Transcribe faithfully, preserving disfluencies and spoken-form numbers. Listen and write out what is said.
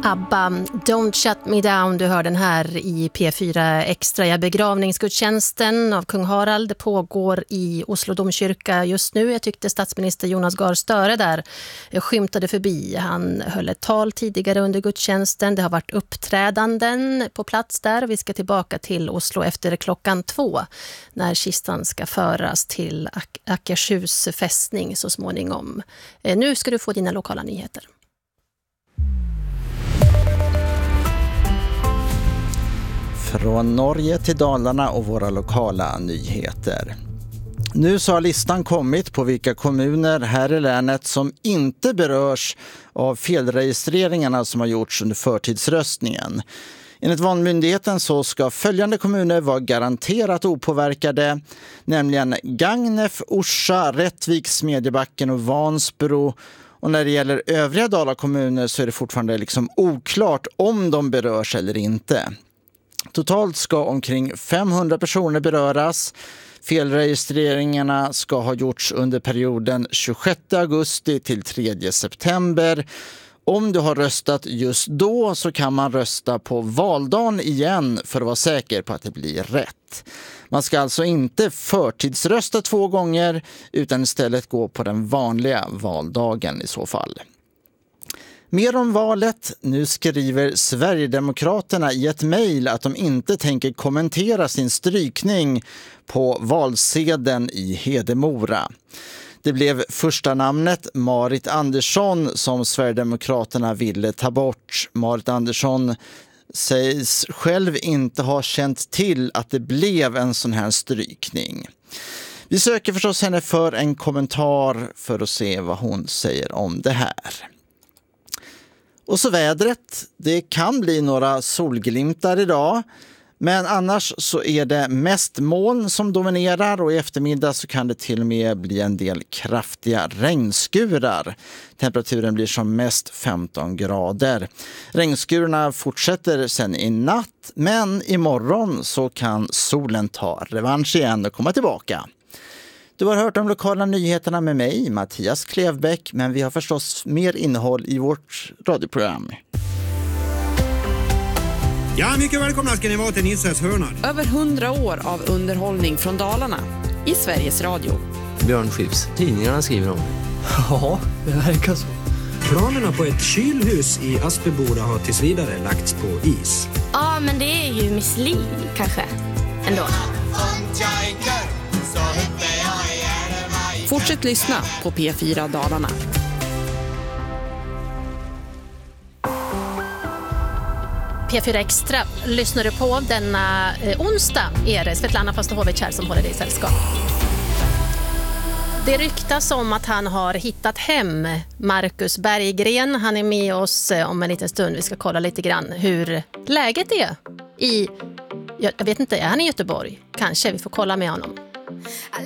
ABBA, Don't Shut Me Down, du hör den här i P fyra Extra. Ja, begravningsgudstjänsten av kung Harald pågår i Oslo domkyrka just nu. Jag tyckte statsminister Jonas Gahr Støre där skymtade förbi. Han höll ett tal tidigare under gudstjänsten. Det har varit uppträdanden på plats där och vi ska tillbaka till Oslo efter klockan två när kistan ska föras till Ak- Akershus fästning så småningom. Nu ska du få dina lokala nyheter. Från Norge till Dalarna och våra lokala nyheter. Nu så har listan kommit på vilka kommuner här i länet som inte berörs av felregistreringarna som har gjorts under förtidsröstningen. Enligt Valmyndigheten så ska följande kommuner vara garanterat opåverkade, nämligen Gagnef, Orsa, Rättvik, Smedjebacken och Vansbro. Och när det gäller övriga Dalakommuner så är det fortfarande liksom oklart om de berörs eller inte. Totalt ska omkring femhundra personer beröras. Felregistreringarna ska ha gjorts under perioden tjugosjätte augusti till tredje september. Om du har röstat just då så kan man rösta på valdagen igen för att vara säker på att det blir rätt. Man ska alltså inte förtidsrösta två gånger utan istället gå på den vanliga valdagen i så fall. Mer om valet. Nu skriver Sverigedemokraterna i ett mejl att de inte tänker kommentera sin strykning på valsedeln i Hedemora. Det blev första namnet Marit Andersson som Sverigedemokraterna ville ta bort. Marit Andersson sägs själv inte ha känt till att det blev en sån här strykning. Vi söker förstås henne för en kommentar för att se vad hon säger om det här. Och så vädret. Det kan bli några solglimtar idag. Men annars så är det mest moln som dominerar och i eftermiddag så kan det till och med bli en del kraftiga regnskurar. Temperaturen blir som mest femton grader. Regnskurarna fortsätter sen i natt, men imorgon så kan solen ta revansch igen och komma tillbaka. Du har hört de lokala nyheterna med mig, Mattias Klevbäck, men vi har förstås mer innehåll i vårt radioprogram. Ja, mycket välkomna ska ni vara till Nisses hörna. Över hundra år av underhållning från Dalarna i Sveriges Radio. Björn Skifs, tidningarna skriver om. Ja, det verkar så. Planerna på ett kylhus i Aspeboda har tills vidare lagts på is. Ja, men det är ju Miss Li, kanske, ändå. Fortsätt lyssna på P fyra Dalarna. P fyra Extra lyssnar du på denna eh, onsdag är det Svetlana Pastohovic här som håller dig i sällskap. Det ryktas om att han har hittat hem Marcus Berggren. Han är med oss eh, om en liten stund. Vi ska kolla lite grann hur läget är i, jag vet inte, är han i Göteborg? Kanske, vi får kolla med honom.